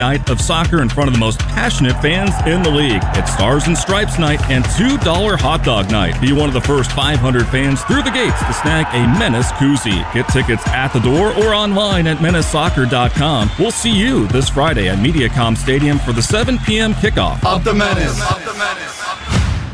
night of soccer in front of the most passionate fans in the league. It's Stars and Stripes night and $2 hot dog night. Be one of the first 500 fans through the gates to snag a Menace koozie. Get tickets at the door or online at menacesoccer.com. We'll see you this Friday at Mediacom Stadium for the 7 p.m. kickoff. Up the Menace. Up the Menace.